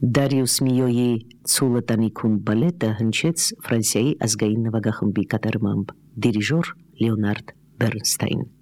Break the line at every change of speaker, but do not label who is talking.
Դարիուս Միոյի «Ցուլը տանիքում» բալետը հնչեց Ֆրանսիայի ազգային նվագախմբի կատարմամբ, դիրիժոր Լեոնարդ Բեռնստայն։